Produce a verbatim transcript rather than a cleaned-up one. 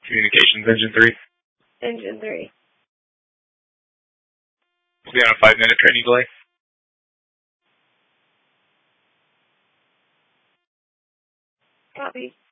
Communications, engine three. Engine three. We'll be on a five-minute training delay. Copy.